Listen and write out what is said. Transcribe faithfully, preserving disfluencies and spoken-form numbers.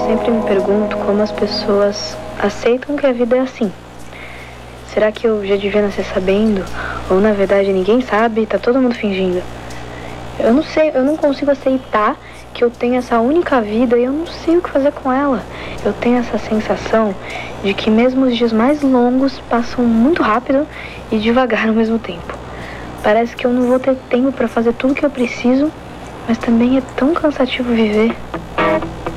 sempre me pergunto como as pessoas aceitam que a vida é assim. Será que eu já devia nascer sabendo? Ou na verdade ninguém sabe e tá todo mundo fingindo? Eu não sei, eu não consigo aceitar que eu tenho essa única vida e eu não sei o que fazer com ela. Eu tenho essa sensação de que mesmo os dias mais longos passam muito rápido e devagar ao mesmo tempo. Parece que eu não vou ter tempo para fazer tudo que eu preciso, mas também é tão cansativo viver.